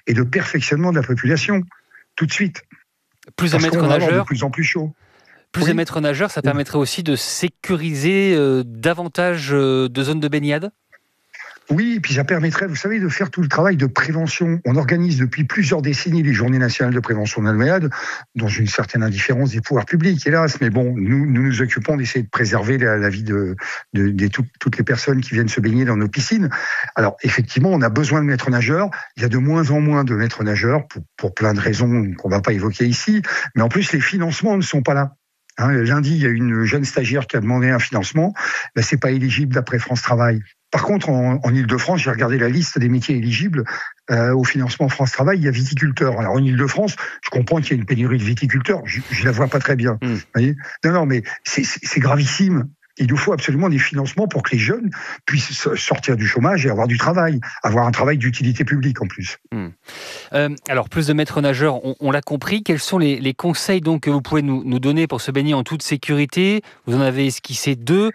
et de perfectionnement de la population, tout de suite. Plus de maîtres nageurs, de plus en plus chaud. Plus de maîtres nageurs, ça permettrait aussi de sécuriser davantage de zones de baignade ? Oui, et puis ça permettrait, vous savez, de faire tout le travail de prévention. On organise depuis plusieurs décennies les journées nationales de prévention de la noyade, dans une certaine indifférence des pouvoirs publics, hélas. Mais bon, nous occupons d'essayer de préserver la vie de toutes les personnes qui viennent se baigner dans nos piscines. Alors, effectivement, on a besoin de maîtres nageurs. Il y a de moins en moins de maîtres nageurs, pour plein de raisons qu'on ne va pas évoquer ici. Mais en plus, les financements ne sont pas là. Lundi, il y a une jeune stagiaire qui a demandé un financement. C'est pas éligible d'après France Travail. Par contre, en Ile-de-France, j'ai regardé la liste des métiers éligibles au financement France Travail. Il y a viticulteur. Alors en Ile-de-France, je comprends qu'il y a une pénurie de viticulteurs. Je la vois pas très bien. Vous voyez ? Non, mais c'est gravissime. Il nous faut absolument des financements pour que les jeunes puissent sortir du chômage et avoir du travail, avoir un travail d'utilité publique en plus. Alors, plus de maîtres nageurs, on l'a compris. Quels sont les conseils donc, que vous pouvez nous donner pour se baigner en toute sécurité ? Vous en avez esquissé 2.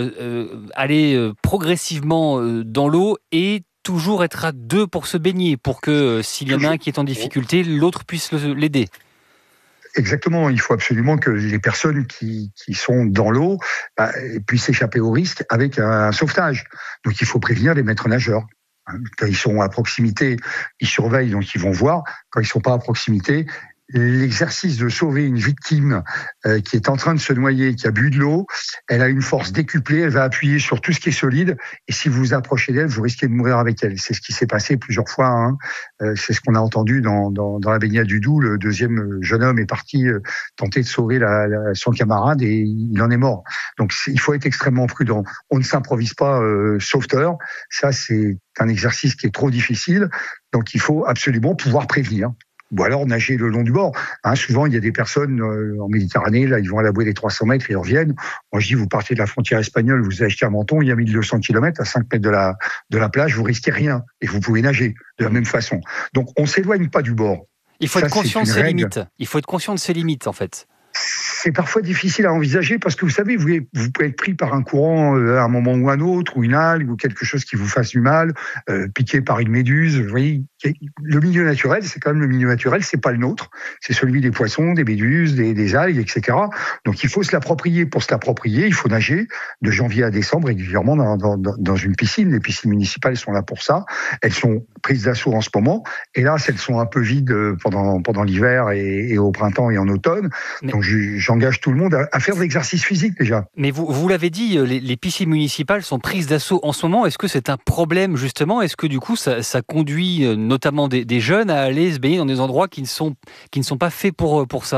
Aller progressivement dans l'eau et toujours être à 2 pour se baigner, pour que s'il y en a un qui est en difficulté, l'autre puisse l'aider. Exactement, il faut absolument que les personnes qui sont dans l'eau puissent échapper au risque avec un sauvetage. Donc il faut prévenir les maîtres nageurs. Quand ils sont à proximité, ils surveillent, donc ils vont voir. Quand ils ne sont pas à proximité, l'exercice de sauver une victime qui est en train de se noyer, qui a bu de l'eau, elle a une force décuplée, elle va appuyer sur tout ce qui est solide, et si vous vous approchez d'elle, vous risquez de mourir avec elle. C'est ce qui s'est passé plusieurs fois, c'est ce qu'on a entendu dans la baignade du Doubs. Le deuxième jeune homme est parti tenter de sauver son camarade, et il en est mort. Donc il faut être extrêmement prudent. On ne s'improvise pas sauveteur, ça c'est un exercice qui est trop difficile, donc il faut absolument pouvoir prévenir. Ou alors nager le long du bord. Souvent, il y a des personnes en Méditerranée, là, ils vont à la bouée des 300 mètres, ils reviennent. Moi, je dis, vous partez de la frontière espagnole, vous achetez un Menton, il y a 1200 km, à 5 mètres de la plage, vous risquez rien. Et vous pouvez nager de la même façon. Donc, on s'éloigne pas du bord. Il faut être conscient de ses limites. Il faut être conscient de ses limites, en fait. C'est parfois difficile à envisager parce que vous savez, vous pouvez être pris par un courant à un moment ou un autre, ou une algue, ou quelque chose qui vous fasse du mal, piqué par une méduse. Vous voyez, le milieu naturel, c'est quand même le milieu naturel, c'est pas le nôtre. C'est celui des poissons, des méduses, des algues, etc. Donc il faut se l'approprier. Pour se l'approprier, il faut nager de janvier à décembre régulièrement dans une piscine. Les piscines municipales sont là pour ça. Elles sont prises d'assaut en ce moment. Hélas, elles sont un peu vides pendant l'hiver et au printemps et en automne. Donc j'engage tout le monde à faire de l'exercice physique déjà. Mais vous l'avez dit, les piscines municipales sont prises d'assaut en ce moment. Est-ce que c'est un problème justement ? Est-ce que du coup ça conduit notamment des jeunes à aller se baigner dans des endroits qui ne sont pas faits pour ça ?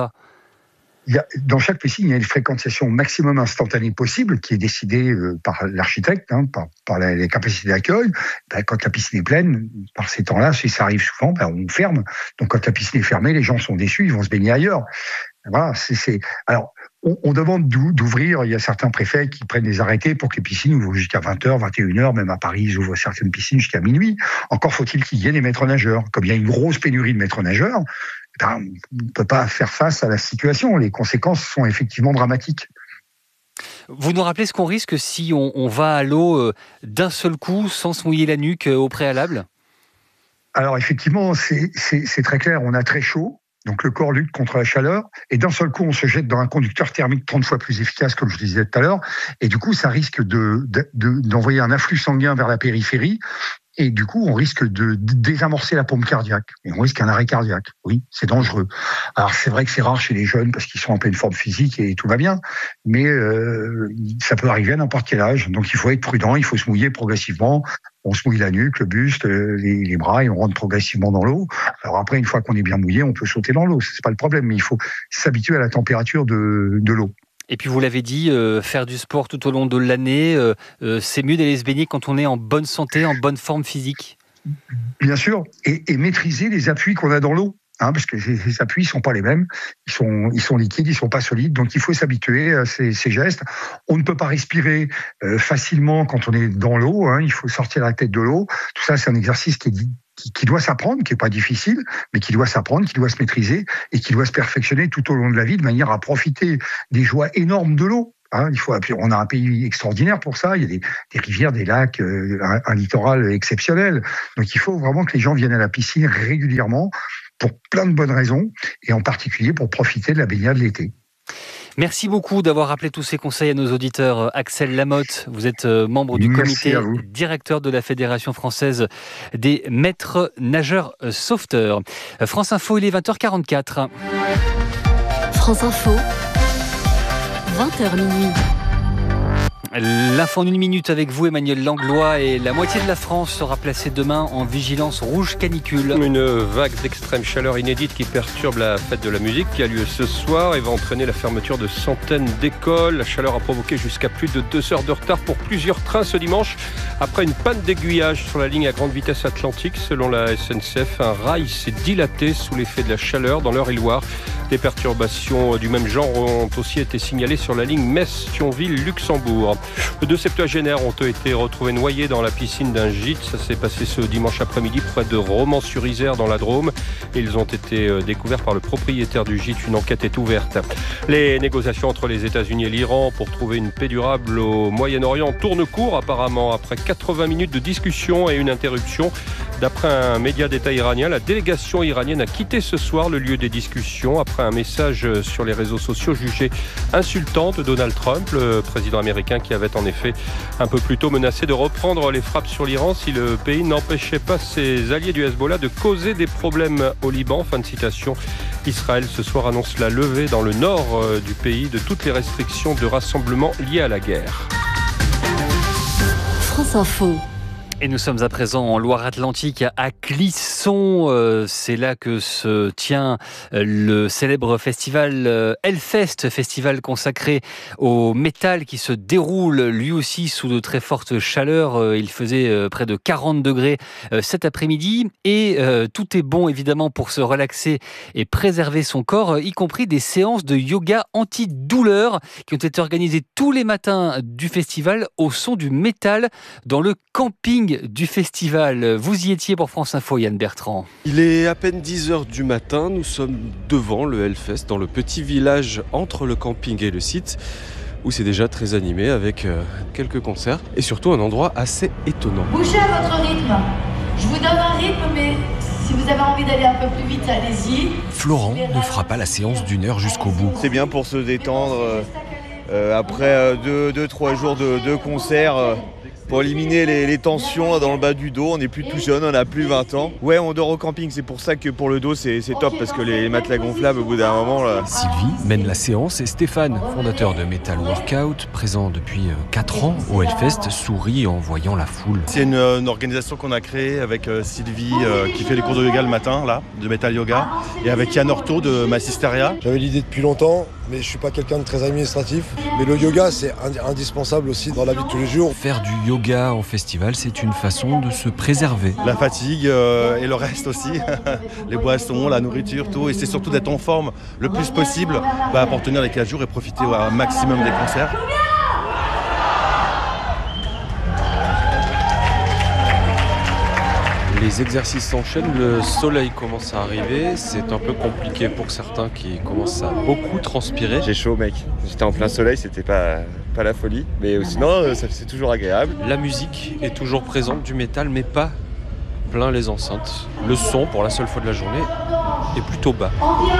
Dans chaque piscine, il y a une fréquentation maximum instantanée possible qui est décidée par l'architecte, par les capacités d'accueil. Quand la piscine est pleine, par ces temps-là, si ça arrive souvent, on ferme. Donc quand la piscine est fermée, les gens sont déçus, ils vont se baigner ailleurs. Voilà, Alors, on demande d'ouvrir, il y a certains préfets qui prennent des arrêtés pour que les piscines ouvrent jusqu'à 20h, 21h, même à Paris, ils ouvrent certaines piscines jusqu'à minuit. Encore faut-il qu'il y ait des maîtres nageurs. Comme il y a une grosse pénurie de maîtres nageurs, on ne peut pas faire face à la situation. Les conséquences sont effectivement dramatiques. Vous nous rappelez ce qu'on risque si on va à l'eau d'un seul coup, sans se mouiller la nuque au préalable ? Alors effectivement, c'est très clair, on a très chaud. Donc le corps lutte contre la chaleur et d'un seul coup on se jette dans un conducteur thermique 30 fois plus efficace, comme je disais tout à l'heure, et du coup ça risque d'envoyer un afflux sanguin vers la périphérie. Et du coup, on risque de désamorcer la pompe cardiaque. Et on risque un arrêt cardiaque. Oui, c'est dangereux. Alors, c'est vrai que c'est rare chez les jeunes parce qu'ils sont en pleine forme physique et tout va bien. Mais ça peut arriver à n'importe quel âge. Donc, il faut être prudent, il faut se mouiller progressivement. On se mouille la nuque, le buste, les bras et on rentre progressivement dans l'eau. Alors après, une fois qu'on est bien mouillé, on peut sauter dans l'eau. C'est pas le problème, mais il faut s'habituer à la température de l'eau. Et puis vous l'avez dit, faire du sport tout au long de l'année, c'est mieux d'aller se baigner quand on est en bonne santé, en bonne forme physique. Bien sûr, et maîtriser les appuis qu'on a dans l'eau. Parce que ces appuis sont pas les mêmes, ils sont liquides, ils sont pas solides, donc il faut s'habituer à ces gestes. On ne peut pas respirer facilement quand on est dans l'eau, il faut sortir la tête de l'eau. Tout ça, c'est un exercice qui doit s'apprendre, qui est pas difficile, mais qui doit s'apprendre, qui doit se maîtriser et qui doit se perfectionner tout au long de la vie de manière à profiter des joies énormes de l'eau. Hein, on a un pays extraordinaire pour ça. Il y a des rivières, des lacs, un littoral exceptionnel. Donc il faut vraiment que les gens viennent à la piscine régulièrement pour plein de bonnes raisons, et en particulier pour profiter de la baignade l'été. Merci beaucoup d'avoir rappelé tous ces conseils à nos auditeurs. Axel Lamotte, vous êtes membre du comité directeur de la Fédération française des maîtres nageurs sauveteurs. France Info, il est 20h44. France Info, 20h minuit. L'info en 1 minute avec vous, Emmanuel Langlois, et la moitié de la France sera placée demain en vigilance rouge canicule. Une vague d'extrême chaleur inédite qui perturbe la fête de la musique qui a lieu ce soir et va entraîner la fermeture de centaines d'écoles. La chaleur a provoqué jusqu'à plus de 2 heures de retard pour plusieurs trains ce dimanche. Après une panne d'aiguillage sur la ligne à grande vitesse atlantique, selon la SNCF, un rail s'est dilaté sous l'effet de la chaleur dans l'Eure-et-Loire. Des perturbations du même genre ont aussi été signalées sur la ligne Metz-Thionville-Luxembourg. 2 septuagénaires ont été retrouvés noyés dans la piscine d'un gîte. Ça s'est passé ce dimanche après-midi près de Romans-sur-Isère dans la Drôme. Ils ont été découverts par le propriétaire du gîte. Une enquête est ouverte. Les négociations entre les États-Unis et l'Iran pour trouver une paix durable au Moyen-Orient tournent court apparemment. Après 80 minutes de discussion et une interruption, d'après un média d'État iranien, la délégation iranienne a quitté ce soir le lieu des discussions après un message sur les réseaux sociaux jugé insultant de Donald Trump, le président américain qui avait en effet un peu plus tôt menacé de reprendre les frappes sur l'Iran si le pays n'empêchait pas ses alliés du Hezbollah de causer des problèmes au Liban. Fin de citation. Israël ce soir annonce la levée dans le nord du pays de toutes les restrictions de rassemblement liées à la guerre. France Info. Et nous sommes à présent en Loire-Atlantique, à Clisson. C'est là que se tient le célèbre festival Hellfest, festival consacré au métal qui se déroule lui aussi sous de très fortes chaleurs. Il faisait près de 40 degrés cet après-midi. Et tout est bon évidemment pour se relaxer et préserver son corps, y compris des séances de yoga anti-douleur qui ont été organisées tous les matins du festival au son du métal dans le camping du festival. Vous y étiez pour France Info, Yann Bertrand. Il est à peine 10h du matin, nous sommes devant le Hellfest, dans le petit village entre le camping et le site, où c'est déjà très animé avec quelques concerts et surtout un endroit assez étonnant. Bougez à votre rythme. Je vous donne un rythme, mais si vous avez envie d'aller un peu plus vite, allez-y. Florent ne fera pas la séance d'1 heure jusqu'au bout. C'est bien pour se détendre après 2-3 jours de concerts. Pour éliminer les tensions dans le bas du dos. On n'est plus tout jeune, on n'a plus 20 ans. Ouais, on dort au camping, c'est pour ça que pour le dos c'est top, parce que les matelas gonflables au bout d'un moment là... Sylvie mène la séance et Stéphane, fondateur de Metal Workout, présent depuis 4 ans au Hellfest, sourit en voyant la foule. C'est une organisation qu'on a créée avec Sylvie qui fait les cours de yoga le matin là, de Metal Yoga, et avec Yann Orto de Massisteria. J'avais l'idée depuis longtemps, mais je suis pas quelqu'un de très administratif. Mais le yoga c'est indispensable aussi dans la vie de tous les jours. Faire du yoga en festival, c'est une façon de se préserver. La fatigue et le reste aussi, les boissons, la nourriture, tout. Et c'est surtout d'être en forme le plus possible pour tenir les 4 jours et profiter au maximum des concerts. Les exercices s'enchaînent, le soleil commence à arriver, c'est un peu compliqué pour certains qui commencent à beaucoup transpirer. J'ai chaud mec, j'étais en plein soleil, c'était pas la folie, mais sinon c'est toujours agréable. La musique est toujours présente du métal, mais pas plein les enceintes. Le son, pour la seule fois de la journée, est plutôt bas.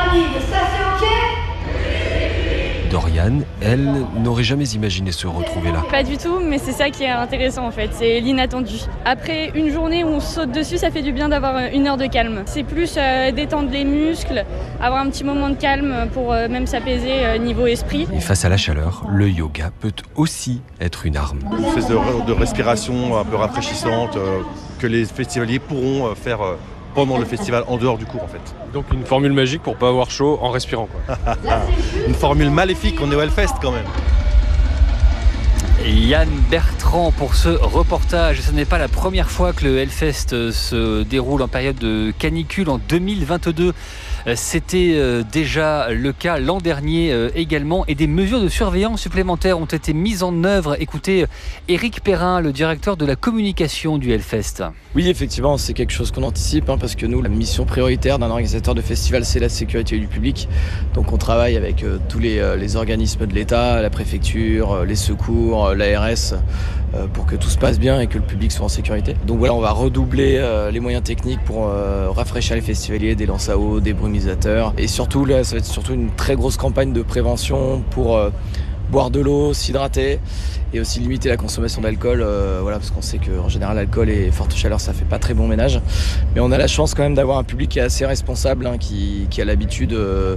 Doriane, elle, n'aurait jamais imaginé se retrouver là. Pas du tout, mais c'est ça qui est intéressant en fait, c'est l'inattendu. Après une journée où on saute dessus, ça fait du bien d'avoir 1 heure de calme. C'est plus détendre les muscles, avoir un petit moment de calme pour même s'apaiser niveau esprit. Et face à la chaleur, le yoga peut aussi être une arme. Une espèce de respiration un peu rafraîchissante que les festivaliers pourront faire pendant le festival, en dehors du cours en fait. Donc une formule magique pour pas avoir chaud en respirant quoi. Une formule maléfique, on est au Hellfest quand même. Yann Bertrand pour ce reportage. Ce n'est pas la première fois que le Hellfest se déroule en période de canicule. En 2022, c'était déjà le cas l'an dernier également. Et des mesures de surveillance supplémentaires ont été mises en œuvre. Écoutez Éric Perrin, le directeur de la communication du Hellfest. Oui, effectivement, c'est quelque chose qu'on anticipe parce que nous, la mission prioritaire d'un organisateur de festival, c'est la sécurité du public. Donc on travaille avec tous les organismes de l'État, la préfecture, les secours, l'ARS, pour que tout se passe bien et que le public soit en sécurité. Donc voilà, on va redoubler les moyens techniques pour rafraîchir les festivaliers, des lances à eau, des brumisateurs. Et surtout, là, ça va être surtout une très grosse campagne de prévention pour boire de l'eau, s'hydrater et aussi limiter la consommation d'alcool, parce qu'on sait qu'en général l'alcool et forte chaleur ça fait pas très bon ménage, mais on a la chance quand même d'avoir un public qui est assez responsable, qui a l'habitude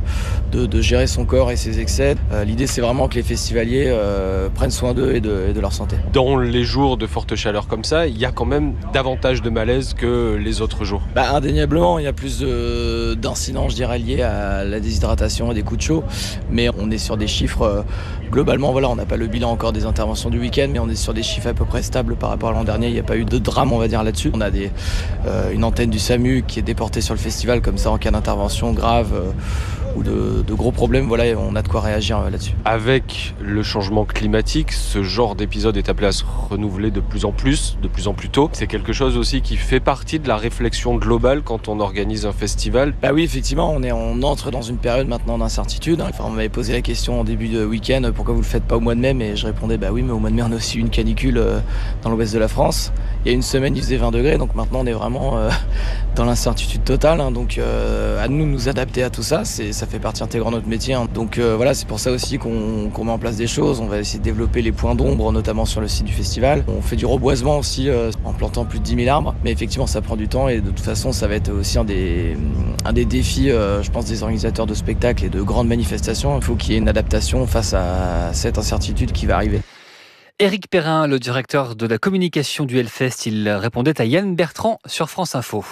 de gérer son corps et ses excès. L'idée c'est vraiment que les festivaliers prennent soin d'eux et de leur santé. Dans les jours de forte chaleur comme ça, il y a quand même davantage de malaise que les autres jours. Indéniablement, il y a plus d'incidents, je dirais, liés à la déshydratation et des coups de chaud, mais on est sur des chiffres globalement, on n'a pas le bilan encore des interventions du week-end, mais on est sur des chiffres à peu près stables par rapport à l'an dernier. Il n'y a pas eu de drame, on va dire, là-dessus. On a une antenne du SAMU qui est déportée sur le festival, comme ça, en cas d'intervention grave ou de gros problèmes, on a de quoi réagir là-dessus. Avec le changement climatique, ce genre d'épisode est appelé à se renouveler de plus en plus tôt. C'est quelque chose aussi qui fait partie de la réflexion globale quand on organise un festival. Oui, effectivement, on entre dans une période maintenant d'incertitude. On m'avait posé la question en début de week-end, pourquoi vous le faites pas au mois de mai, mais je répondais oui, mais au mois de mai on a aussi une canicule dans l'ouest de la France. Il y a une semaine il faisait 20 degrés, donc maintenant on est vraiment dans l'incertitude totale. Donc à nous adapter à tout ça, ça fait partie intégrante de notre métier. Donc c'est pour ça aussi qu'on met en place des choses. On va essayer de développer les points d'ombre, notamment sur le site du festival. On fait du reboisement aussi en plantant plus de 10 000 arbres, mais effectivement ça prend du temps et de toute façon ça va être aussi un des défis, je pense, des organisateurs de spectacles et de grandes manifestations. Il faut qu'il y ait une adaptation face à cette incertitude qui va arriver. Éric Perrin, le directeur de la communication du Hellfest, il répondait à Yann Bertrand sur France Info.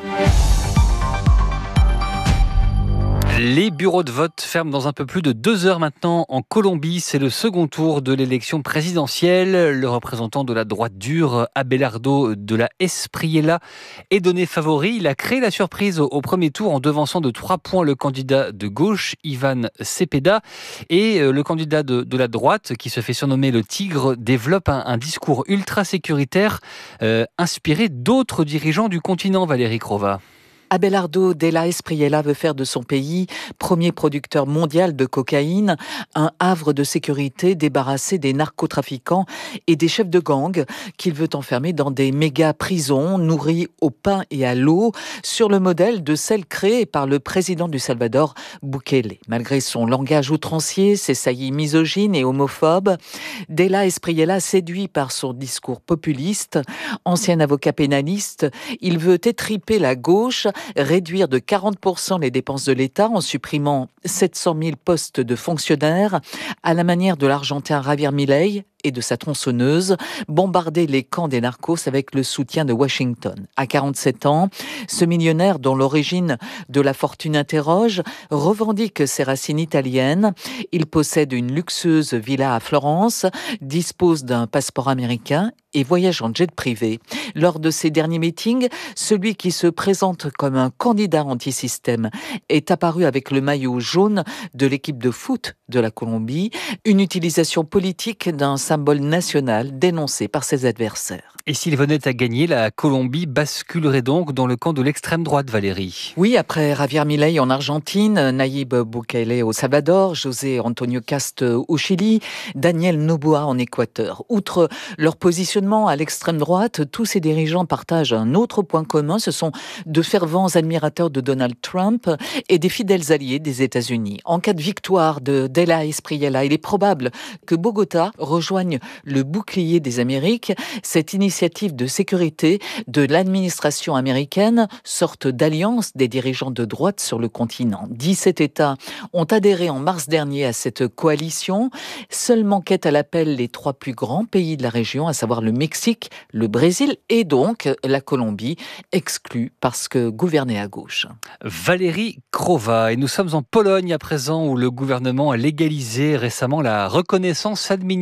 Les bureaux de vote ferment dans un peu plus de 2 heures maintenant en Colombie. C'est le second tour de l'élection présidentielle. Le représentant de la droite dure, Abelardo de la Espriella, est donné favori. Il a créé la surprise au premier tour en devançant de 3 points le candidat de gauche, Ivan Cepeda. Et le candidat de la droite, qui se fait surnommer le Tigre, développe un discours ultra sécuritaire inspiré d'autres dirigeants du continent, Valérie Crova. Abelardo de la Espriella veut faire de son pays, premier producteur mondial de cocaïne, un havre de sécurité débarrassé des narcotrafiquants et des chefs de gang qu'il veut enfermer dans des méga-prisons nourries au pain et à l'eau, sur le modèle de celle créée par le président du Salvador, Bukele. Malgré son langage outrancier, ses saillies misogynes et homophobes, de la Espriella, séduit par son discours populiste, ancien avocat pénaliste, il veut étriper la gauche, réduire de 40% les dépenses de l'État en supprimant 700 000 postes de fonctionnaires à la manière de l'Argentin Javier Milei et de sa tronçonneuse, bombarder les camps des narcos avec le soutien de Washington. À 47 ans, ce millionnaire dont l'origine de la fortune interroge revendique ses racines italiennes. Il possède une luxueuse villa à Florence, dispose d'un passeport américain et voyage en jet privé. Lors de ses derniers meetings, celui qui se présente comme un candidat anti-système est apparu avec le maillot jaune de l'équipe de foot de la Colombie, une utilisation politique d'un symbole national dénoncé par ses adversaires. Et s'il venait à gagner, la Colombie basculerait donc dans le camp de l'extrême droite, Valérie. Oui, après Javier Milei en Argentine, Nayib Bukele au Salvador, José Antonio Cast au Chili, Daniel Noboa en Équateur. Outre leur positionnement à l'extrême droite, tous ces dirigeants partagent un autre point commun, ce sont de fervents admirateurs de Donald Trump et des fidèles alliés des États-Unis. En cas de victoire de la Espriella, il est probable que Bogota rejoigne le bouclier des Amériques, cette initiative de sécurité de l'administration américaine, sorte d'alliance des dirigeants de droite sur le continent. 17 États ont adhéré en mars dernier à cette coalition. Seuls manquaient à l'appel les 3 plus grands pays de la région, à savoir le Mexique, le Brésil et donc la Colombie, exclue parce que gouvernée à gauche. Valérie Crova, et nous sommes en Pologne à présent où le gouvernement a légalisé récemment la reconnaissance administrative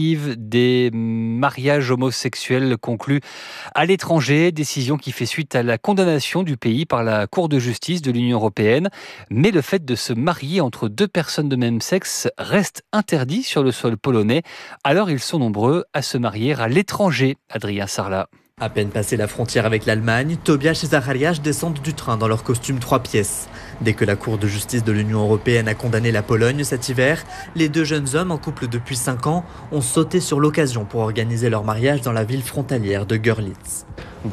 massive des mariages homosexuels conclus à l'étranger, décision qui fait suite à la condamnation du pays par la Cour de justice de l'Union européenne. Mais le fait de se marier entre deux personnes de même sexe reste interdit sur le sol polonais. Alors ils sont nombreux à se marier à l'étranger. Adrien Sarlat. À peine passé la frontière avec l'Allemagne, Tobiasz et Zacharias descendent du train dans leur costume 3 pièces. Dès que la Cour de justice de l'Union européenne a condamné la Pologne cet hiver, les deux jeunes hommes en couple depuis 5 ans ont sauté sur l'occasion pour organiser leur mariage dans la ville frontalière de Görlitz.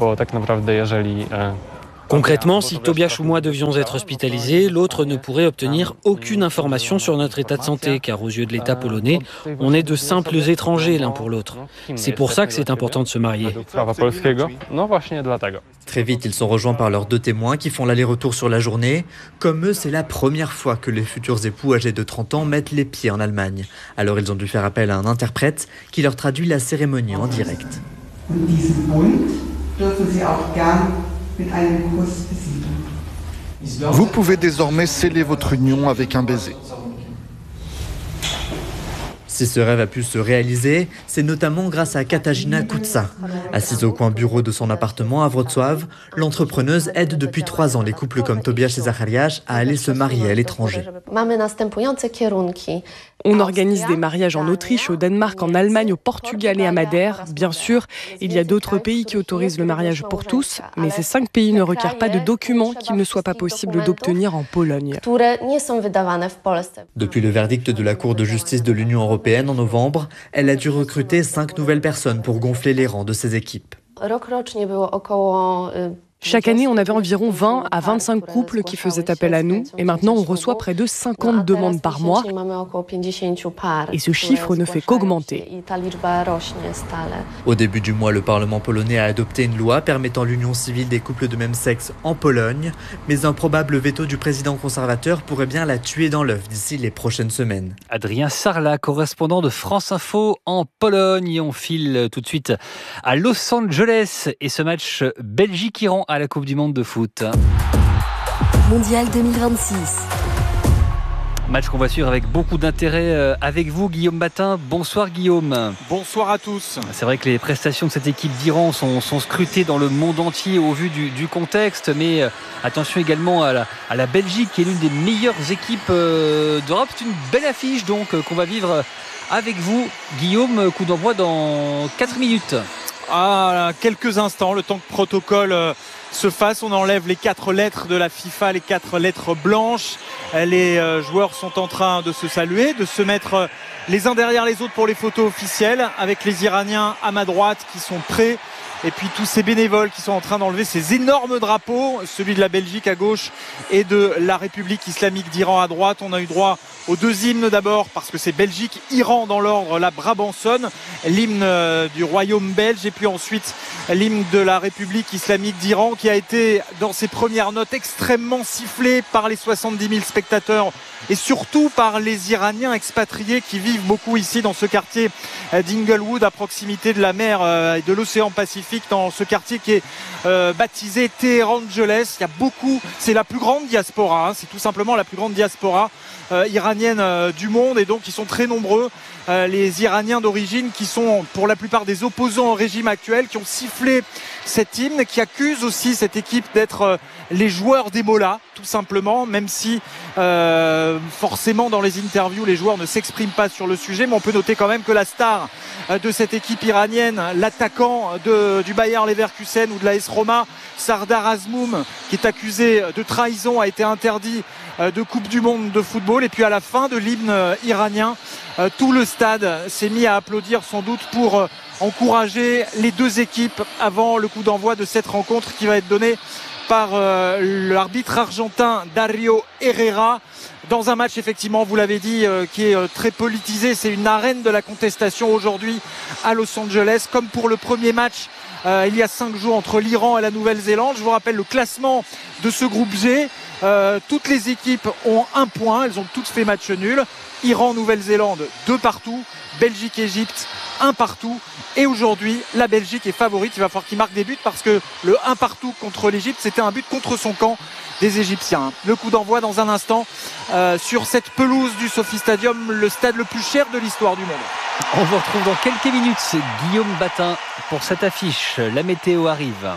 Concrètement, si Tobiasz ou moi devions être hospitalisés, l'autre ne pourrait obtenir aucune information sur notre état de santé, car aux yeux de l'État polonais, on est de simples étrangers l'un pour l'autre. C'est pour ça que c'est important de se marier. Très vite, ils sont rejoints par leurs 2 témoins qui font l'aller-retour sur la journée. Comme eux, c'est la première fois que les futurs époux âgés de 30 ans mettent les pieds en Allemagne. Alors ils ont dû faire appel à un interprète qui leur traduit la cérémonie en direct. Vous pouvez désormais sceller votre union avec un baiser. Si ce rêve a pu se réaliser, c'est notamment grâce à Katarzyna Kuca. Assise au coin bureau de son appartement à Wrocław, l'entrepreneuse aide depuis 3 ans les couples comme Tobiasz et Zacharias à aller se marier à l'étranger. On organise des mariages en Autriche, au Danemark, en Allemagne, au Portugal et à Madère. Bien sûr, il y a d'autres pays qui autorisent le mariage pour tous, mais ces 5 pays ne requièrent pas de documents qu'il ne soit pas possible d'obtenir en Pologne. Depuis le verdict de la Cour de justice de l'Union européenne en novembre, elle a dû recruter 5 nouvelles personnes pour gonfler les rangs de ses équipes. Chaque année, on avait environ 20 à 25 couples qui faisaient appel à nous et maintenant on reçoit près de 50 demandes par mois et ce chiffre ne fait qu'augmenter. Au début du mois, le Parlement polonais a adopté une loi permettant l'union civile des couples de même sexe en Pologne, mais un probable veto du président conservateur pourrait bien la tuer dans l'œuf d'ici les prochaines semaines. Adrien Sarlat, correspondant de France Info en Pologne. Et on file tout de suite à Los Angeles et ce match Belgique-Iran à la Coupe du Monde de foot. Mondial 2026. Match qu'on va suivre avec beaucoup d'intérêt avec vous, Guillaume Batin. Bonsoir Guillaume. Bonsoir à tous. C'est vrai que les prestations de cette équipe d'Iran sont scrutées dans le monde entier au vu du contexte, mais attention également à la Belgique qui est l'une des meilleures équipes d'Europe. C'est une belle affiche donc qu'on va vivre avec vous, Guillaume. Coup d'envoi dans 4 minutes. Quelques instants, le temps que protocole se fasse. On enlève les 4 lettres de la FIFA, les 4 lettres blanches. Les joueurs sont en train de se saluer, de se mettre les uns derrière les autres pour les photos officielles, avec les Iraniens à ma droite qui sont prêts. Et puis tous ces bénévoles qui sont en train d'enlever ces énormes drapeaux, celui de la Belgique à gauche et de la République islamique d'Iran à droite. On a eu droit aux 2 hymnes d'abord, parce que c'est Belgique-Iran dans l'ordre, la Brabançonne, l'hymne du Royaume belge, et puis ensuite l'hymne de la République islamique d'Iran, qui a été dans ses premières notes extrêmement sifflé par les 70 000 spectateurs et surtout par les Iraniens expatriés qui vivent beaucoup ici dans ce quartier d'Inglewood, à proximité de la mer et de l'océan Pacifique, dans ce quartier qui est baptisé Téhéran Jeunesse. Il y a beaucoup, c'est la plus grande diaspora, c'est tout simplement la plus grande diaspora iranienne du monde, et donc ils sont très nombreux, les Iraniens d'origine, qui sont pour la plupart des opposants au régime actuel, qui ont sifflé cet hymne, qui accuse aussi cette équipe d'être les joueurs des mollahs, tout simplement, même si forcément dans les interviews les joueurs ne s'expriment pas sur le sujet. Mais on peut noter quand même que la star de cette équipe iranienne, l'attaquant du Bayer Leverkusen ou de l'AS Roma, Sardar Azmoum, qui est accusé de trahison, a été interdit de Coupe du Monde de football. Et puis à la fin de l'hymne iranien, tout le stade s'est mis à applaudir, sans doute pour encourager les 2 équipes avant le coup d'envoi de cette rencontre qui va être donnée par l'arbitre argentin Dario Herrera, dans un match, effectivement, vous l'avez dit, qui est très politisé. C'est une arène de la contestation aujourd'hui à Los Angeles, comme pour le premier match il y a 5 jours entre l'Iran et la Nouvelle-Zélande. Je vous rappelle le classement de ce groupe G. Toutes les équipes ont 1 point, elles ont toutes fait match nul. Iran, Nouvelle-Zélande, 2 partout. Belgique, Égypte, 1 partout. Et aujourd'hui, la Belgique est favorite. Il va falloir qu'ils marquent des buts, parce que le 1 partout contre l'Égypte, c'était un but contre son camp des Égyptiens. Le coup d'envoi dans un instant sur cette pelouse du Sophie Stadium, le stade le plus cher de l'histoire du monde. On vous retrouve dans quelques minutes, Guillaume Batin, pour cette affiche. La météo arrive.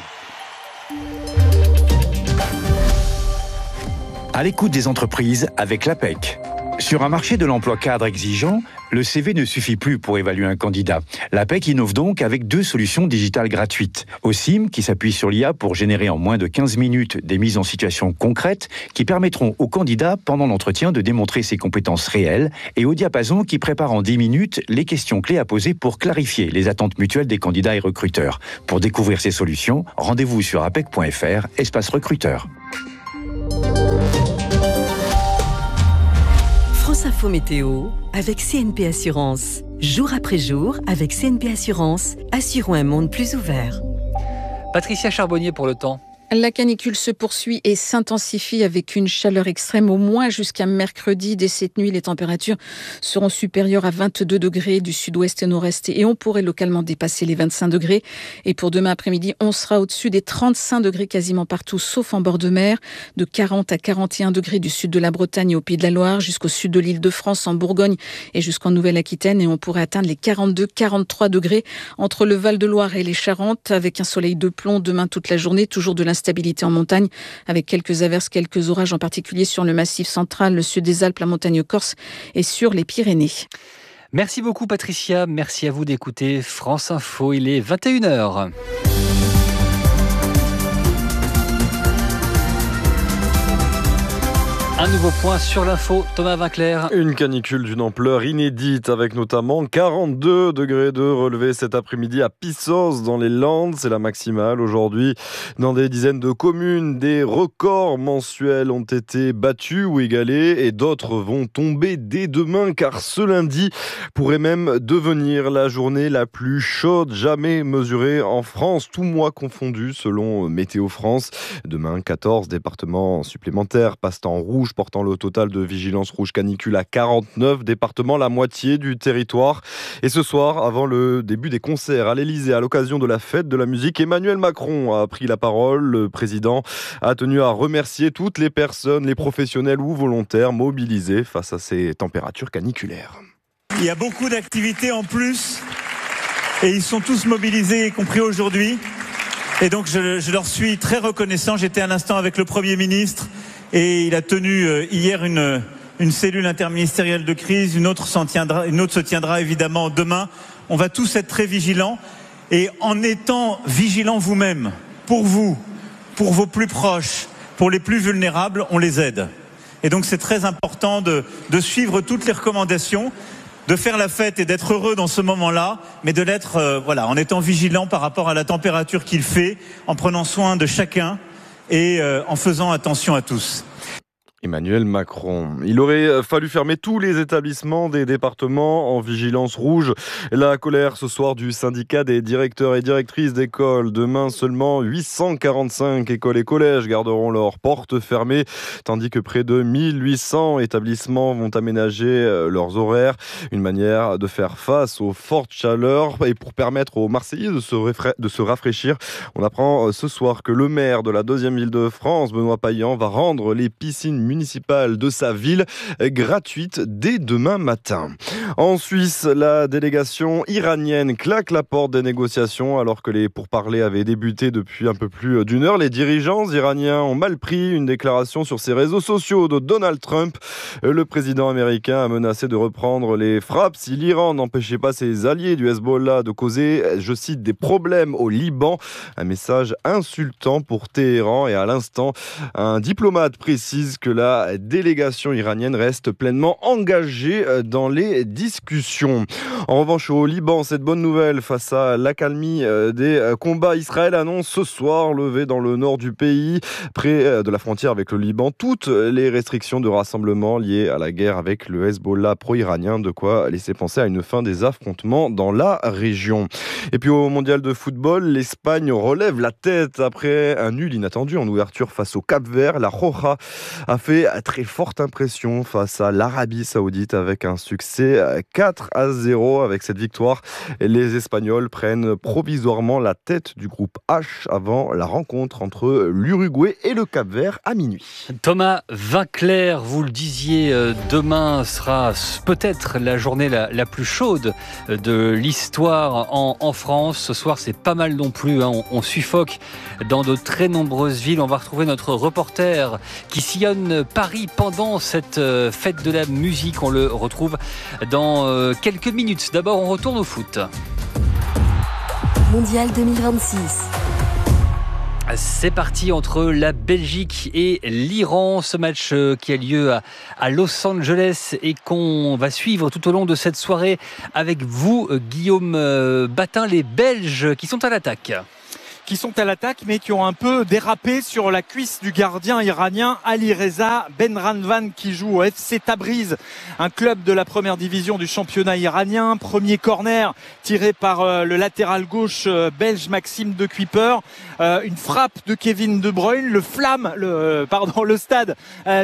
À l'écoute des entreprises avec l'APEC. Sur un marché de l'emploi cadre exigeant, le CV ne suffit plus pour évaluer un candidat. L'APEC innove donc avec 2 solutions digitales gratuites. OSIM, qui s'appuie sur l'IA pour générer en moins de 15 minutes des mises en situation concrètes qui permettront au candidat, pendant l'entretien, de démontrer ses compétences réelles, et au Diapason, qui prépare en 10 minutes les questions clés à poser pour clarifier les attentes mutuelles des candidats et recruteurs. Pour découvrir ces solutions, rendez-vous sur apec.fr, espace recruteur. France Info Météo avec CNP Assurance. Jour après jour, avec CNP Assurance, assurons un monde plus ouvert. Patricia Charbonnier pour le temps. La canicule se poursuit et s'intensifie avec une chaleur extrême au moins jusqu'à mercredi. Dès cette nuit, les températures seront supérieures à 22 degrés du sud-ouest et nord-est et on pourrait localement dépasser les 25 degrés. Et pour demain après-midi, on sera au-dessus des 35 degrés quasiment partout, sauf en bord de mer, de 40 à 41 degrés du sud de la Bretagne et au Pays de la Loire, jusqu'au sud de l'Île-de-France, en Bourgogne et jusqu'en Nouvelle-Aquitaine. Et on pourrait atteindre les 42-43 degrés entre le Val-de-Loire et les Charentes, avec un soleil de plomb demain toute la journée, toujours de l'instabilité en montagne, avec quelques averses, quelques orages, en particulier sur le Massif central, le sud des Alpes, la montagne corse et sur les Pyrénées. Merci beaucoup Patricia, merci à vous d'écouter France Info, il est 21h. Un nouveau point sur l'info, Thomas Vinclair. Une canicule d'une ampleur inédite avec notamment 42 degrés de relevé cet après-midi à Pissos dans les Landes. C'est la maximale aujourd'hui. Dans des dizaines de communes, des records mensuels ont été battus ou égalés et d'autres vont tomber dès demain car ce lundi pourrait même devenir la journée la plus chaude jamais mesurée en France, tout mois confondu selon Météo France. Demain, 14 départements supplémentaires passent en rouge, portant le total de vigilance rouge canicule à 49 départements, la moitié du territoire. Et ce soir, avant le début des concerts à l'Elysée, à l'occasion de la fête de la musique, Emmanuel Macron a pris la parole. Le président a tenu à remercier toutes les personnes, les professionnels ou volontaires mobilisés face à ces températures caniculaires. Il y a beaucoup d'activités en plus et ils sont tous mobilisés, y compris aujourd'hui. Et donc je leur suis très reconnaissant. J'étais un instant avec le Premier ministre et il a tenu hier une cellule interministérielle de crise, une autre se tiendra évidemment demain. On va tous être très vigilants et en étant vigilants vous-même, pour vous, pour vos plus proches, pour les plus vulnérables, on les aide. Et donc c'est très important de suivre toutes les recommandations, de faire la fête et d'être heureux dans ce moment-là, mais de l'être en étant vigilant par rapport à la température qu'il fait, en prenant soin de chacun et en faisant attention à tous. Emmanuel Macron. Il aurait fallu fermer tous les établissements des départements en vigilance rouge. La colère ce soir du syndicat des directeurs et directrices d'écoles. Demain, seulement 845 écoles et collèges garderont leurs portes fermées, tandis que près de 1800 établissements vont aménager leurs horaires. Une manière de faire face aux fortes chaleurs et pour permettre aux Marseillais de se rafraîchir. On apprend ce soir que le maire de la deuxième ville de France, Benoît Payan, va rendre les piscines municipale de sa ville gratuite dès demain matin. En Suisse, la délégation iranienne claque la porte des négociations alors que les pourparlers avaient débuté depuis un peu plus d'une heure. Les dirigeants iraniens ont mal pris une déclaration sur ses réseaux sociaux de Donald Trump. Le président américain a menacé de reprendre les frappes si l'Iran n'empêchait pas ses alliés du Hezbollah de causer, je cite, des problèmes au Liban. Un message insultant pour Téhéran et à l'instant, un diplomate précise que la délégation iranienne reste pleinement engagée dans les discussions. En revanche, au Liban, cette bonne nouvelle face à l'accalmie des combats. Israël annonce ce soir lever dans le nord du pays, près de la frontière avec le Liban, toutes les restrictions de rassemblement liées à la guerre avec le Hezbollah pro-iranien, de quoi laisser penser à une fin des affrontements dans la région. Et puis au mondial de football, l'Espagne relève la tête après un nul inattendu en ouverture face au Cap-Vert. La Roja a fait fait très forte impression face à l'Arabie Saoudite avec un succès 4-0. Avec cette victoire, les Espagnols prennent provisoirement la tête du groupe H avant la rencontre entre l'Uruguay et le Cap-Vert à minuit. Thomas Vinclair, vous le disiez, demain sera peut-être la journée la plus chaude de l'histoire en France. Ce soir, c'est pas mal non plus, hein. On suffoque dans de très nombreuses villes. On va retrouver notre reporter qui sillonne Paris pendant cette fête de la musique. On le retrouve dans quelques minutes. D'abord, on retourne au foot. Mondial 2026. C'est parti entre la Belgique et l'Iran, ce match qui a lieu à Los Angeles et qu'on va suivre tout au long de cette soirée avec vous, Guillaume Batin, les Belges qui sont à l'attaque. Mais qui ont un peu dérapé sur la cuisse du gardien iranien Alireza Benranvan qui joue au FC Tabriz, un club de la première division du championnat iranien. Premier corner tiré par le latéral gauche belge Maxime de Cuyper, une frappe de Kevin De Bruyne, le stade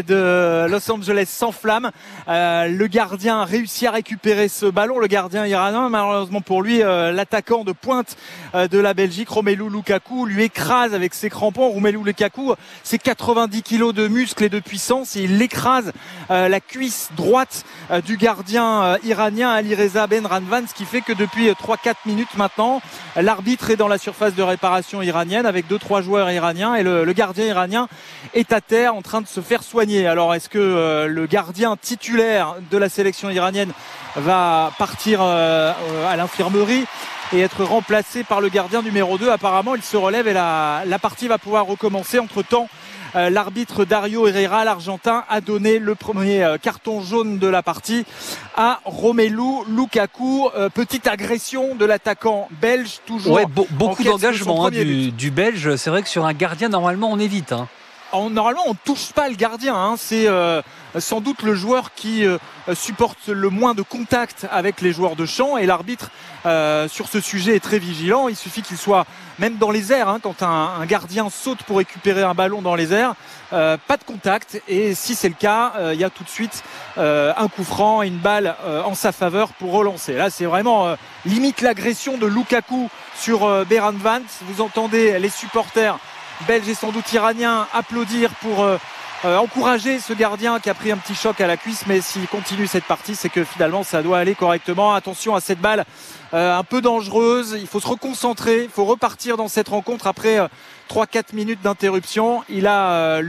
de Los Angeles s'enflamme. Le gardien réussit à récupérer ce ballon, le gardien iranien. Malheureusement pour lui, l'attaquant de pointe de la Belgique, Romelu Lukaku, lui écrase avec ses crampons. Romelu Lukaku, c'est 90 kilos de muscle et de puissance et il écrase la cuisse droite du gardien iranien Alireza Benranvan, ce qui fait que depuis 3-4 minutes maintenant, l'arbitre est dans la surface de réparation iranienne avec 2-3 joueurs iraniens et le gardien iranien est à terre en train de se faire soigner. Alors est-ce que le gardien titulaire de la sélection iranienne va partir à l'infirmerie et être remplacé par le gardien numéro 2? Apparemment, il se relève et la partie va pouvoir recommencer. Entre-temps, l'arbitre Dario Herrera, l'Argentin, a donné le premier carton jaune de la partie à Romelu Lukaku. Petite agression de l'attaquant belge, toujours. Ouais, beaucoup d'engagement du Belge. C'est vrai que sur un gardien, normalement, on évite. Normalement, on ne touche pas le gardien. C'est sans doute le joueur qui supporte le moins de contact avec les joueurs de champ. Et l'arbitre, sur ce sujet, est très vigilant. Il suffit qu'il soit même dans les airs. Quand un gardien saute pour récupérer un ballon dans les airs, pas de contact. Et si c'est le cas, il y a tout de suite un coup franc et une balle en sa faveur pour relancer. Là, c'est vraiment limite l'agression de Lukaku sur Benranvan. Vous entendez les supporters belges et sans doute iraniens applaudir pour encourager ce gardien qui a pris un petit choc à la cuisse, mais s'il continue cette partie, c'est que finalement ça doit aller correctement. Attention à cette balle un peu dangereuse, il faut se reconcentrer, il faut repartir dans cette rencontre après 3-4 minutes d'interruption. Il a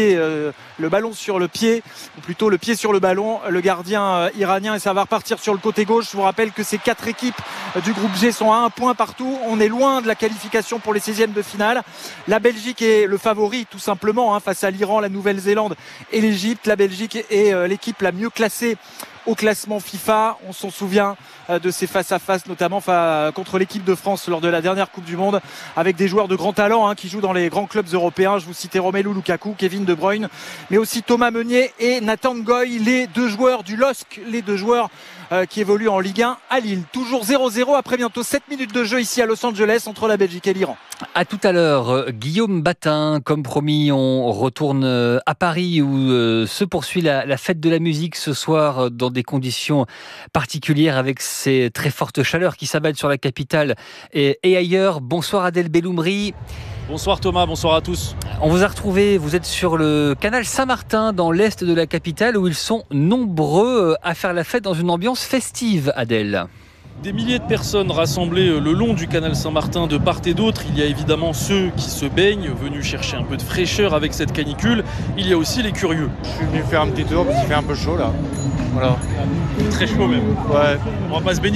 le ballon sur le pied, ou plutôt le pied sur le ballon, le gardien iranien, et ça va repartir sur le côté gauche. Je vous rappelle que ces 4 équipes du groupe G sont à 1 point partout. On est loin de la qualification pour les 16e de finale. La Belgique est le favori tout simplement face à l'Iran, la Nouvelle-Zélande et l'Égypte. La Belgique est l'équipe la mieux classée au classement FIFA. On s'en souvient de ces face-à-face, notamment contre l'équipe de France lors de la dernière Coupe du Monde, avec des joueurs de grand talent qui jouent dans les grands clubs européens. Je vous citais Romelu Lukaku, Kevin De Bruyne, mais aussi Thomas Meunier et Nathan Ngoy, les 2 joueurs du LOSC, les 2 joueurs qui évoluent en Ligue 1 à Lille. Toujours 0-0 après bientôt 7 minutes de jeu ici à Los Angeles entre la Belgique et l'Iran. À tout à l'heure, Guillaume Batin. Comme promis, on retourne à Paris où se poursuit la fête de la musique ce soir dans des conditions particulières avec ces très fortes chaleurs qui s'abattent sur la capitale et ailleurs. Bonsoir Adel Belloumri. Bonsoir Thomas, bonsoir à tous. On vous a retrouvé, vous êtes sur le canal Saint-Martin dans l'est de la capitale où ils sont nombreux à faire la fête dans une ambiance festive, Adel. Des milliers de personnes rassemblées le long du canal Saint-Martin de part et d'autre. Il y a évidemment ceux qui se baignent, venus chercher un peu de fraîcheur avec cette canicule. Il y a aussi les curieux. Je suis venu faire un petit tour parce qu'il fait un peu chaud là. Voilà. Très chaud même. Ouais. On va pas se baigner ?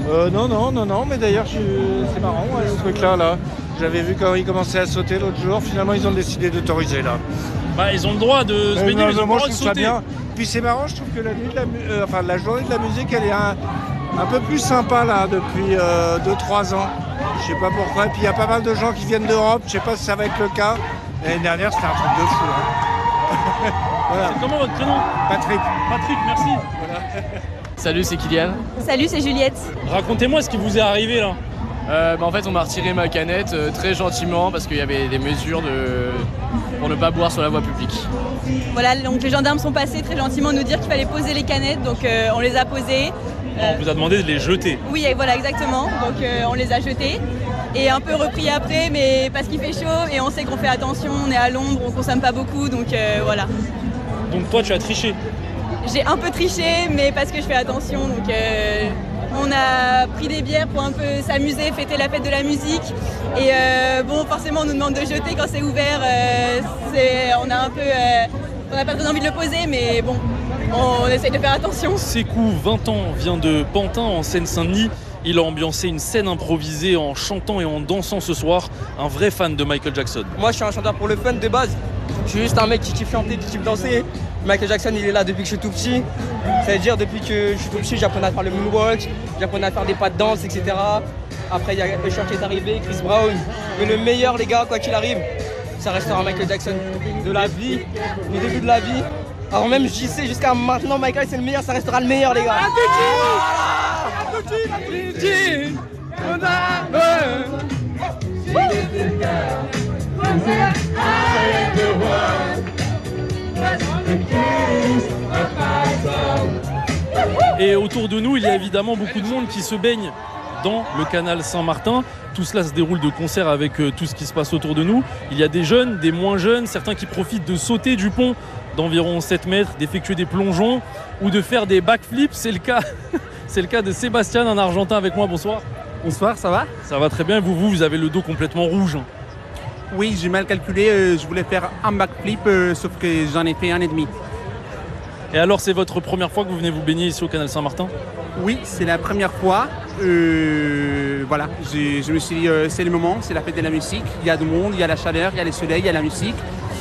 Non, mais d'ailleurs c'est marrant ce truc-là. Là. J'avais vu quand ils commençaient à sauter l'autre jour, finalement ils ont décidé d'autoriser là. Bah ils ont le droit de se baigner, mais ils ont le droit de sauter. Bien. Puis c'est marrant, je trouve que la nuit la journée de la musique elle est un peu plus sympa là depuis 2-3 ans. Je sais pas pourquoi. Et puis il y a pas mal de gens qui viennent d'Europe, je sais pas si ça va être le cas. L'année dernière c'était un truc de fou. Voilà. C'est comment votre prénom ? Patrick. Patrick, merci. Voilà. Salut, c'est Kylian. Salut, c'est Juliette. Racontez-moi ce qui vous est arrivé là. En fait, on m'a retiré ma canette très gentiment parce qu'il y avait des mesures pour ne pas boire sur la voie publique. Voilà, donc les gendarmes sont passés très gentiment nous dire qu'il fallait poser les canettes, donc on les a posées. On vous a demandé de les jeter. Oui, voilà, exactement. Donc on les a jetées et un peu repris après, mais parce qu'il fait chaud et on sait qu'on fait attention, on est à l'ombre, on consomme pas beaucoup, donc voilà. Donc toi, tu as triché? J'ai un peu triché, mais parce que je fais attention, donc on a pris des bières pour un peu s'amuser, fêter la fête de la musique. Et forcément, on nous demande de jeter quand c'est ouvert. On n'a pas très envie de le poser, mais bon, on essaye de faire attention. Sékou, 20 ans, vient de Pantin, en Seine-Saint-Denis. Il a ambiancé une scène improvisée en chantant et en dansant ce soir. Un vrai fan de Michael Jackson. Moi, je suis un chanteur pour le fun de base. Je suis juste un mec qui kiffe chanter, qui kiffe danser. Michael Jackson, il est là depuis que je suis tout petit. Ça veut dire depuis que je suis tout petit, j'apprenais à faire le moonwalk, j'apprenais à faire des pas de danse, etc. Après, il y a Usher qui est arrivé, Chris Brown. Mais le meilleur, les gars, quoi qu'il arrive, ça restera Michael Jackson. De la vie, du début de la vie. Alors même, j'y sais, jusqu'à maintenant, Michael, c'est le meilleur, ça restera le meilleur, les gars. Et autour de nous, il y a évidemment beaucoup de monde qui se baigne dans le canal Saint-Martin. Tout cela se déroule de concert avec tout ce qui se passe autour de nous. Il y a des jeunes, des moins jeunes, certains qui profitent de sauter du pont d'environ 7 mètres, d'effectuer des plongeons ou de faire des backflips. C'est le cas de Sébastien, un Argentin avec moi. Bonsoir. Bonsoir, ça va? Ça va très bien. Vous avez le dos complètement rouge. Oui, j'ai mal calculé. Je voulais faire un backflip, sauf que j'en ai fait un et demi. Et alors, c'est votre première fois que vous venez vous baigner ici au canal Saint-Martin? Oui, c'est la première fois. Voilà, je me suis dit, c'est le moment, c'est la fête de la musique. Il y a du monde, il y a la chaleur, il y a le soleil, il y a la musique.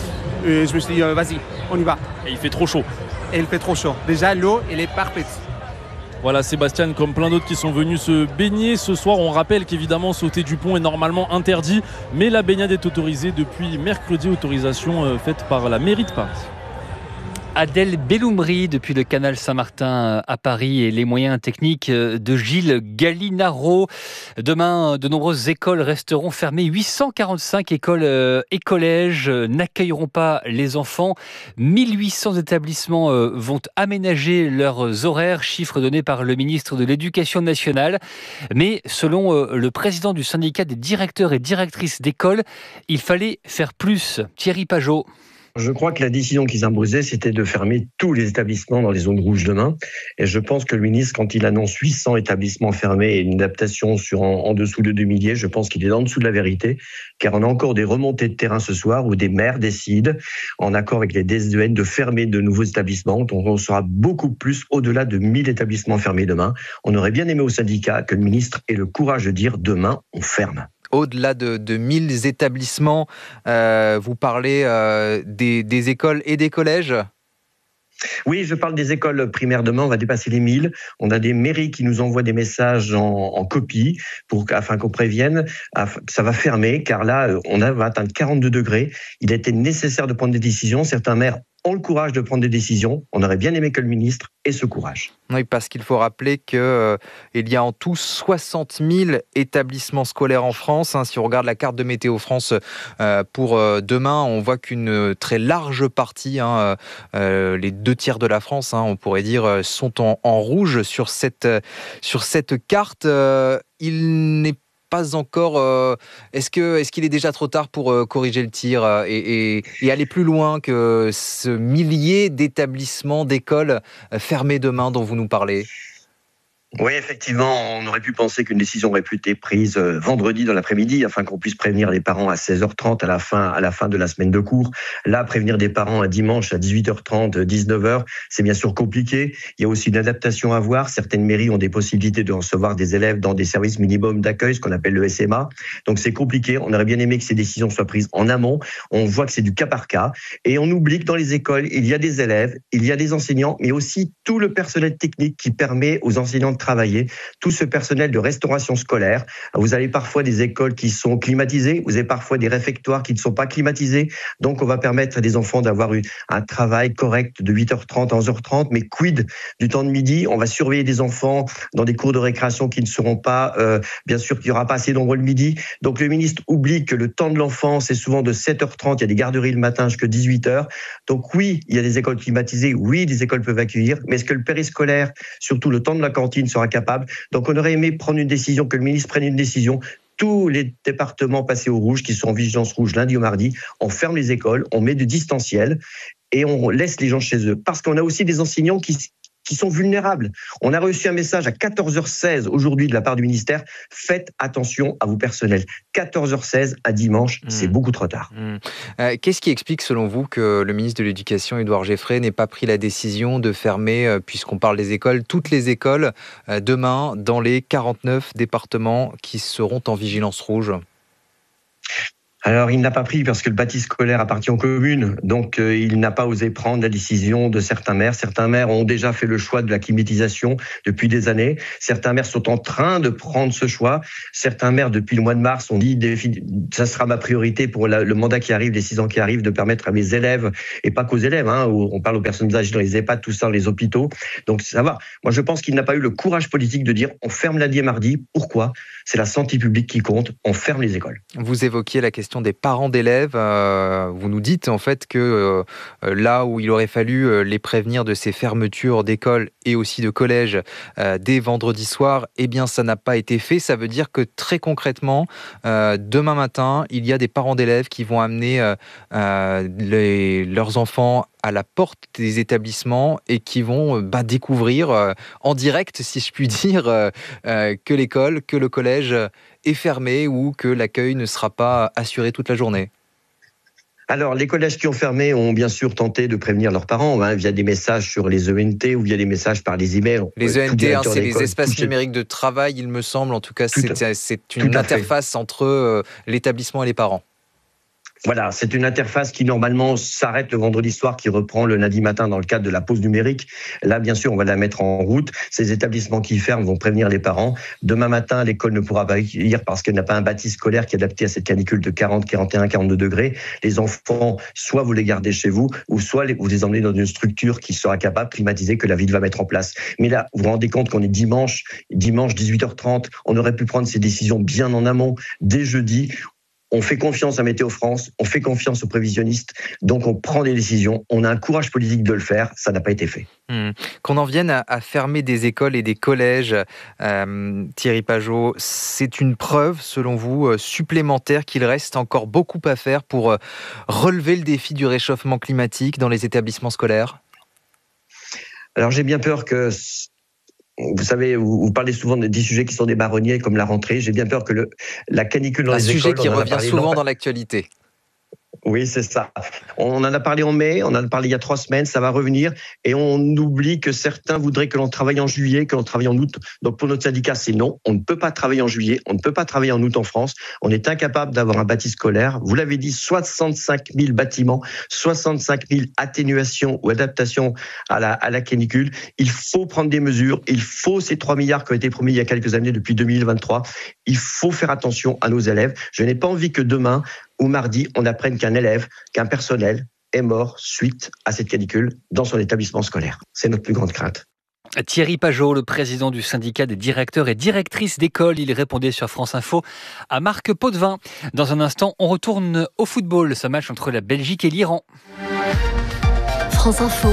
Je me suis dit, vas-y, on y va. Et il fait trop chaud. Et il fait trop chaud. Déjà, l'eau, elle est parfaite. Voilà, Sébastien, comme plein d'autres qui sont venus se baigner ce soir. On rappelle qu'évidemment, sauter du pont est normalement interdit, mais la baignade est autorisée depuis mercredi, autorisation faite par la mairie de Paris. Adèle Belloumri depuis le canal Saint-Martin à Paris et les moyens techniques de Gilles Gallinaro. Demain, de nombreuses écoles resteront fermées. 845 écoles et collèges n'accueilleront pas les enfants. 1800 établissements vont aménager leurs horaires, chiffre donné par le ministre de l'Éducation nationale. Mais selon le président du syndicat des directeurs et directrices d'écoles, il fallait faire plus. Thierry Pajot. Je crois que la décision qui s'imposait, c'était de fermer tous les établissements dans les zones rouges demain. Et je pense que le ministre, quand il annonce 800 établissements fermés et une adaptation sur en dessous de 2 milliers, je pense qu'il est en dessous de la vérité, car on a encore des remontées de terrain ce soir où des maires décident, en accord avec les DSEN, de fermer de nouveaux établissements. Donc on sera beaucoup plus au-delà de 1000 établissements fermés demain. On aurait bien aimé au syndicat que le ministre ait le courage de dire demain, on ferme. Au-delà de 1000 établissements, vous parlez des écoles et des collèges ? Oui, je parle des écoles primaires. Demain, on va dépasser les 1000. On a des mairies qui nous envoient des messages en copie afin qu'on prévienne. Ça va fermer, car là, on va atteindre 42 degrés. Il a été nécessaire de prendre des décisions. Certains maires ont le courage de prendre des décisions. On aurait bien aimé que le ministre ait ce courage. Oui, parce qu'il faut rappeler qu'il y a en tout 60 000 établissements scolaires en France. Si on regarde la carte de Météo France pour demain, on voit qu'une très large partie, les 2/3 de la France, on pourrait dire, sont en rouge sur cette carte. Il n'est pas encore. Est-ce qu'il est déjà trop tard pour corriger le tir et aller plus loin que ce millier d'établissements, d'écoles fermés demain dont vous nous parlez ? Oui, effectivement, on aurait pu penser qu'une décision aurait pu être prise vendredi dans l'après-midi afin qu'on puisse prévenir les parents à 16h30 à la fin de la semaine de cours. Là, prévenir des parents un dimanche à 18h30, 19h, c'est bien sûr compliqué. Il y a aussi une adaptation à voir. Certaines mairies ont des possibilités de recevoir des élèves dans des services minimums d'accueil, ce qu'on appelle le SMA. Donc c'est compliqué. On aurait bien aimé que ces décisions soient prises en amont. On voit que c'est du cas par cas. Et on oublie que dans les écoles, il y a des élèves, il y a des enseignants, mais aussi tout le personnel technique qui permet aux enseignants travailler, tout ce personnel de restauration scolaire. Vous avez parfois des écoles qui sont climatisées, vous avez parfois des réfectoires qui ne sont pas climatisés. Donc, on va permettre à des enfants d'avoir un travail correct de 8h30 à 11h30. Mais quid du temps de midi? On va surveiller des enfants dans des cours de récréation qui ne seront pas, bien sûr, qu'il n'y aura pas assez nombreux le midi. Donc, le ministre oublie que le temps de l'enfant, c'est souvent de 7h30. Il y a des garderies le matin jusqu'à 18h. Donc, oui, il y a des écoles climatisées. Oui, des écoles peuvent accueillir. Mais est-ce que le périscolaire, surtout le temps de la cantine, sera capable? Donc, on aurait aimé prendre une décision, que le ministre prenne une décision. Tous les départements passés au rouge, qui sont en vigilance rouge lundi au mardi, on ferme les écoles, on met du distanciel et on laisse les gens chez eux. Parce qu'on a aussi des enseignants qui sont vulnérables. On a reçu un message à 14h16 aujourd'hui de la part du ministère. Faites attention à vos personnels. 14h16 à dimanche, c'est beaucoup trop tard. Qu'est-ce qui explique selon vous que le ministre de l'Éducation, Édouard Geffray, n'ait pas pris la décision de fermer, puisqu'on parle des écoles, toutes les écoles demain dans les 49 départements qui seront en vigilance rouge? Alors, il n'a pas pris parce que le bâti scolaire appartient aux communes. Donc, il n'a pas osé prendre la décision de certains maires. Certains maires ont déjà fait le choix de la climatisation depuis des années. Certains maires sont en train de prendre ce choix. Certains maires, depuis le mois de mars, ont dit ça sera ma priorité pour le mandat qui arrive, les 6 ans qui arrivent, de permettre à mes élèves, et pas qu'aux élèves, on parle aux personnes âgées dans les EHPAD, tout ça, dans les hôpitaux. Donc, ça va. Moi, je pense qu'il n'a pas eu le courage politique de dire on ferme lundi et mardi. Pourquoi? C'est la santé publique qui compte. On ferme les écoles. Vous évoquiez la question des parents d'élèves. Vous nous dites en fait que là où il aurait fallu les prévenir de ces fermetures d'écoles et aussi de collèges dès vendredi soir, eh bien ça n'a pas été fait. Ça veut dire que très concrètement, demain matin, il y a des parents d'élèves qui vont amener leurs enfants à la porte des établissements et qui vont découvrir en direct, si je puis dire, que l'école, que le collège est fermé ou que l'accueil ne sera pas assuré toute la journée. Alors, les collèges qui ont fermé ont bien sûr tenté de prévenir leurs parents via des messages sur les ENT ou via des messages par les emails. Les ENT, c'est les espaces numériques de travail, il me semble. En tout cas, c'est une interface entre l'établissement et les parents. Voilà, c'est une interface qui normalement s'arrête le vendredi soir, qui reprend le lundi matin dans le cadre de la pause numérique. Là, bien sûr, on va la mettre en route. Ces établissements qui ferment vont prévenir les parents. Demain matin, l'école ne pourra pas accueillir parce qu'elle n'a pas un bâti scolaire qui est adapté à cette canicule de 40, 41, 42 degrés. Les enfants, soit vous les gardez chez vous, ou soit vous les emmenez dans une structure qui sera capable, climatisée, que la ville va mettre en place. Mais là, vous vous rendez compte qu'on est dimanche 18h30. On aurait pu prendre ces décisions bien en amont, dès jeudi. On fait confiance à Météo France, on fait confiance aux prévisionnistes, donc on prend des décisions, on a un courage politique de le faire, ça n'a pas été fait. Qu'on en vienne à fermer des écoles et des collèges, Thierry Pageot, c'est une preuve, selon vous, supplémentaire qu'il reste encore beaucoup à faire pour relever le défi du réchauffement climatique dans les établissements scolaires? Alors j'ai bien peur que... Vous savez, vous parlez souvent des sujets qui sont des marronniers, comme la rentrée. J'ai bien peur que la canicule dans les écoles... Un sujet qui revient souvent dans l'actualité. Oui, c'est ça. On en a parlé en mai, on en a parlé il y a 3 semaines, ça va revenir. Et on oublie que certains voudraient que l'on travaille en juillet, que l'on travaille en août. Donc pour notre syndicat, c'est non. On ne peut pas travailler en juillet, on ne peut pas travailler en août en France. On est incapable d'avoir un bâti scolaire. Vous l'avez dit, 65 000 bâtiments, 65 000 atténuations ou adaptations à la canicule. Il faut prendre des mesures. Il faut ces 3 milliards qui ont été promis il y a quelques années, depuis 2023. Il faut faire attention à nos élèves. Je n'ai pas envie que demain ou mardi, on apprenne qu'un personnel est mort suite à cette canicule dans son établissement scolaire. C'est notre plus grande crainte. Thierry Pageot, le président du syndicat des directeurs et directrices d'école, il répondait sur France Info à Marc Potvin. Dans un instant, on retourne au football, ce match entre la Belgique et l'Iran. France Info,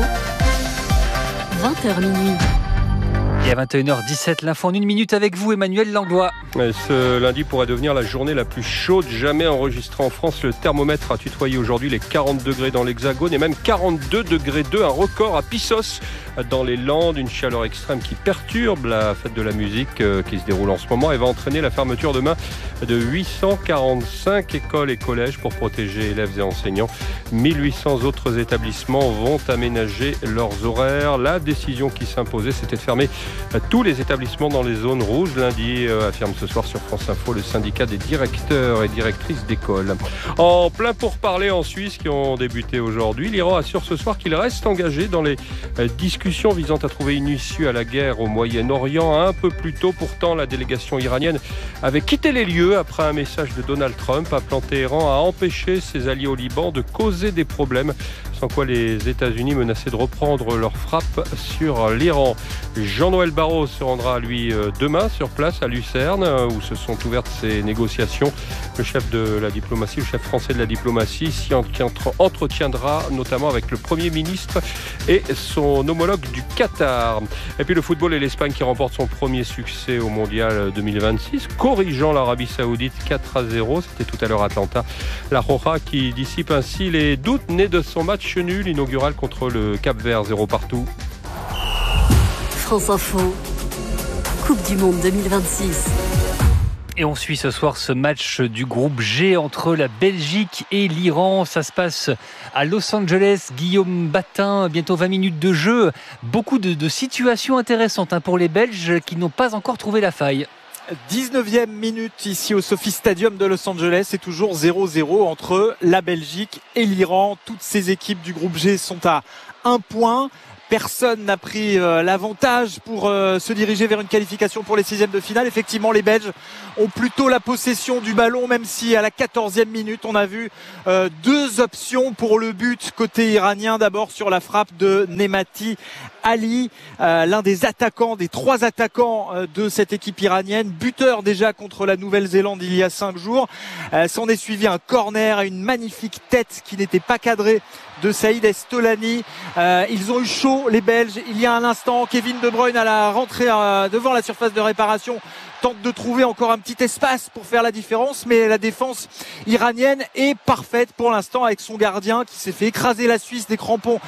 20h minuit. Et à 21h17, l'info en 1 minute avec vous, Emmanuel Langlois. Ce lundi pourrait devenir la journée la plus chaude jamais enregistrée en France. Le thermomètre a tutoyé aujourd'hui les 40 degrés dans l'Hexagone et même 42 degrés 2, un record à Pissos dans les Landes. Une chaleur extrême qui perturbe la fête de la musique qui se déroule en ce moment et va entraîner la fermeture demain de 845 écoles et collèges pour protéger élèves et enseignants. 1800 autres établissements vont aménager leurs horaires. La décision qui s'imposait, c'était de fermer tous les établissements dans les zones rouges. Lundi, affirme ce soir sur France Info le syndicat des directeurs et directrices d'école. En plein pourparlers en Suisse qui ont débuté aujourd'hui, l'Iran assure ce soir qu'il reste engagé dans les discussions visant à trouver une issue à la guerre au Moyen-Orient. Un peu plus tôt, pourtant, la délégation iranienne avait quitté les lieux après un message de Donald Trump appelant Téhéran à empêcher ses alliés au Liban de causer des problèmes, sans quoi les États-Unis menaçaient de reprendre leur frappe sur l'Iran. Jean-Noël Barrot se rendra, lui, demain sur place à Lucerne, où se sont ouvertes ces négociations. Le chef français de la diplomatie s'y entretiendra notamment avec le Premier ministre et son homologue du Qatar. Et puis le football et l'Espagne qui remportent son premier succès au Mondial 2026, corrigeant l'Arabie Saoudite 4-0. C'était tout à l'heure Atlanta. La Roja qui dissipe ainsi les doutes nés de son match nul inaugural contre le Cap-Vert, 0 partout. France Info, Coupe du Monde 2026. Et on suit ce soir ce match du groupe G entre la Belgique et l'Iran. Ça se passe à Los Angeles. Guillaume Batin, bientôt 20 minutes de jeu. Beaucoup de situations intéressantes pour les Belges qui n'ont pas encore trouvé la faille. 19e minute ici au Sophie Stadium de Los Angeles. C'est toujours 0-0 entre la Belgique et l'Iran. Toutes ces équipes du groupe G sont à 1 point. Personne n'a pris l'avantage pour se diriger vers une qualification pour les 6e de finale. Effectivement, les Belges ont plutôt la possession du ballon, même si à la 14e minute, on a vu 2 options pour le but côté iranien. D'abord sur la frappe de Nemati Ali, l'un des 3 attaquants de cette équipe iranienne, buteur déjà contre la Nouvelle-Zélande il y a 5 jours. S'en est suivi un corner, une magnifique tête qui n'était pas cadrée de Saïd Estolani. Ils ont eu chaud, les Belges. Il y a un instant, Kevin De Bruyne à la rentrée devant la surface de réparation tente de trouver encore un petit espace pour faire la différence, mais la défense iranienne est parfaite pour l'instant avec son gardien qui s'est fait écraser la Suisse des crampons,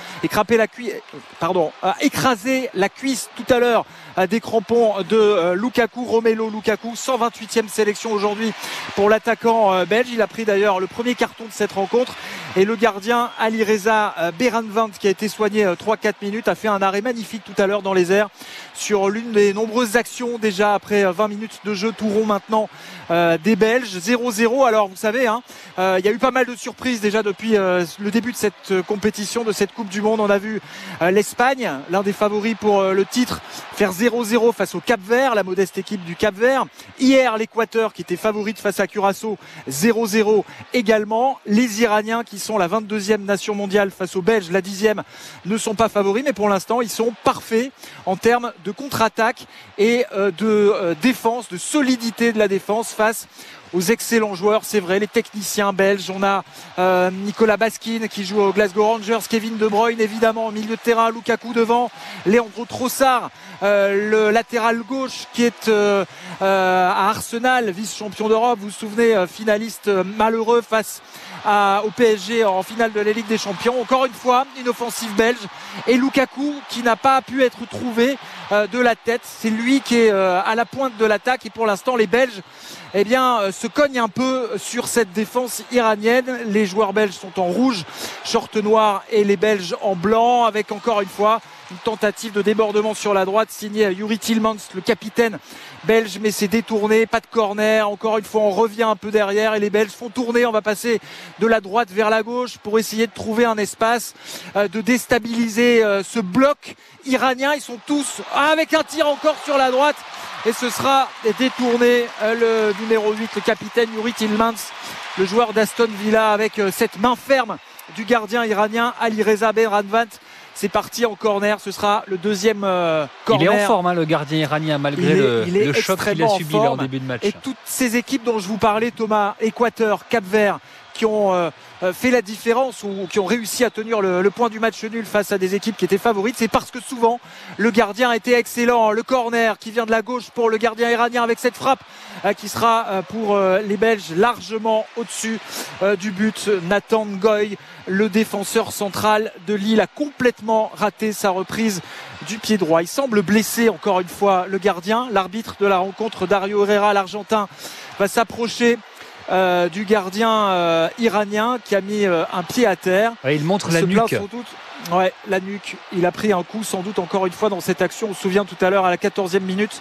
écraser la cuisse tout à l'heure des crampons de Lukaku, Romelu Lukaku, 128e sélection aujourd'hui pour l'attaquant belge. Il a pris d'ailleurs le premier carton de cette rencontre et le gardien Alireza Beranvand qui a été soigné 3-4 minutes a fait un arrêt magnifique tout à l'heure dans les airs sur l'une des nombreuses actions déjà après 20 minutes de jeu tout rond maintenant des Belges. 0-0. Alors vous savez, il y a eu pas mal de surprises déjà depuis le début de cette compétition, de cette Coupe du Monde. On a vu l'Espagne, l'un des favoris pour le titre, faire 0-0 face au Cap-Vert, la modeste équipe du Cap-Vert. Hier, l'Équateur qui était favorite face à Curaçao, 0-0 également. Les Iraniens qui sont la 22e nation mondiale face aux Belges, la 10e, ne sont pas favoris, mais pour l'instant ils sont parfaits en termes de contre-attaque et de défense, de solidité de la défense face aux excellents joueurs, c'est vrai, les techniciens belges. On a Nicolas Baskin qui joue aux Glasgow Rangers, Kevin De Bruyne évidemment au milieu de terrain, Lukaku devant, Leandro Trossard, le latéral gauche qui est à Arsenal, vice-champion d'Europe, vous vous souvenez, finaliste malheureux face au PSG en finale de la Ligue des Champions. Encore une fois, une offensive belge et Lukaku qui n'a pas pu être trouvé de la tête. C'est lui qui est à la pointe de l'attaque et pour l'instant les Belges se cognent un peu sur cette défense iranienne. Les joueurs belges sont en rouge, short noir et les Belges en blanc avec encore une fois une tentative de débordement sur la droite signée Yuri Tillmans, le capitaine belge, mais c'est détourné, pas de corner. Encore une fois, on revient un peu derrière et les Belges font tourner. On va passer de la droite vers la gauche pour essayer de trouver un espace, de déstabiliser ce bloc iranien. Ils sont tous avec un tir encore sur la droite et ce sera détourné. Le numéro 8, le capitaine Yuri Tillmans, le joueur d'Aston Villa, avec cette main ferme du gardien iranien Alireza Beranvand. C'est parti en corner, ce sera le deuxième corner. Il est en forme, le gardien iranien, malgré le choc qu'il a subi en début de match. Et toutes ces équipes dont je vous parlais, Thomas, Équateur, Cap-Vert, qui ont fait la différence ou qui ont réussi à tenir le point du match nul face à des équipes qui étaient favorites, c'est parce que souvent le gardien était excellent. Le corner qui vient de la gauche pour le gardien iranien avec cette frappe qui sera pour les Belges largement au-dessus du but. Nathan Ngoy, le défenseur central de Lille, a complètement raté sa reprise du pied droit. Il semble blessé encore une fois, le gardien. L'arbitre de la rencontre, Dario Herrera, l'Argentin, va s'approcher du gardien iranien qui a mis un pied à terre. Ouais, il montre la nuque. Ouais, la nuque. Il a pris un coup sans doute encore une fois dans cette action. On se souvient tout à l'heure à la 14e minute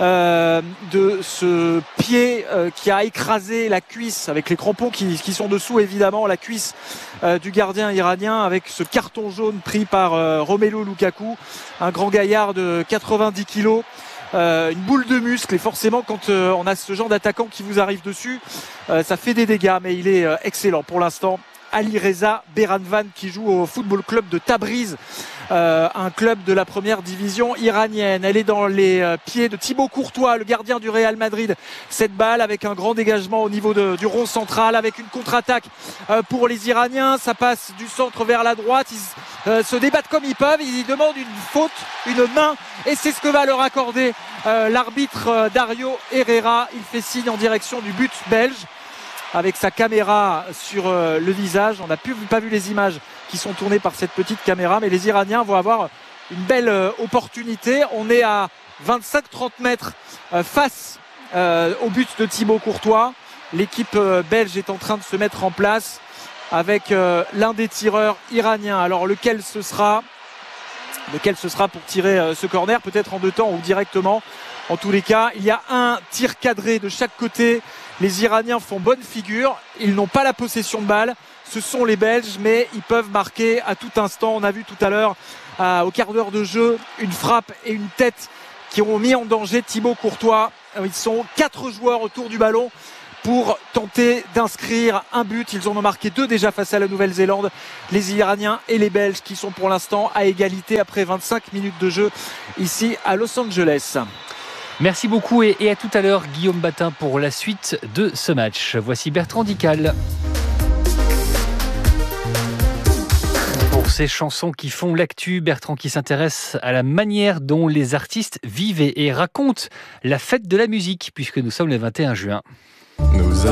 de ce pied qui a écrasé la cuisse avec les crampons qui sont dessous évidemment, la cuisse du gardien iranien avec ce carton jaune pris par Romelu Lukaku, un grand gaillard de 90 kilos. Une boule de muscle et forcément quand on a ce genre d'attaquant qui vous arrive dessus, ça fait des dégâts, mais il est excellent pour l'instant. Alireza Beranvan qui joue au football club de Tabriz, un club de la première division iranienne. Elle est dans les pieds de Thibaut Courtois, le gardien du Real Madrid. Cette balle avec un grand dégagement au niveau du rond central avec une contre-attaque pour les Iraniens. Ça passe du centre vers la droite. Ils se débattent comme ils peuvent. Ils demandent une faute, une main, et c'est ce que va leur accorder l'arbitre Dario Herrera. Il fait signe en direction du but belge avec sa caméra sur le visage. On n'a pas vu les images qui sont tournées par cette petite caméra, mais les Iraniens vont avoir une belle opportunité. On est à 25-30 mètres face au but de Thibaut Courtois. L'équipe belge est en train de se mettre en place avec l'un des tireurs iraniens. Alors lequel ce sera pour tirer ce corner, peut-être en deux temps ou directement. En tous les cas, il y a un tir cadré de chaque côté. Les Iraniens font bonne figure. Ils n'ont pas la possession de balle. Ce sont les Belges, mais ils peuvent marquer à tout instant. On a vu tout à l'heure, au quart d'heure de jeu, une frappe et une tête qui ont mis en danger Thibaut Courtois. Ils sont 4 joueurs autour du ballon pour tenter d'inscrire un but. Ils en ont marqué 2 déjà face à la Nouvelle-Zélande. Les Iraniens et les Belges qui sont pour l'instant à égalité après 25 minutes de jeu ici à Los Angeles. Merci beaucoup et à tout à l'heure Guillaume Batin pour la suite de ce match. Voici Bertrand Dical. Pour ces chansons qui font l'actu, Bertrand qui s'intéresse à la manière dont les artistes vivent et racontent la fête de la musique puisque nous sommes le 21 juin.